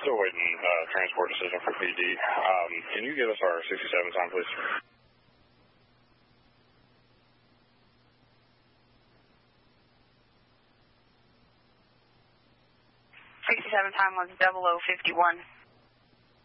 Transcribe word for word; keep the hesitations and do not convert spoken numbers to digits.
still waiting uh, transport decision for P D. Um, can you give us our sixty-seven time, please? sixty-seven time was double oh fifty-one.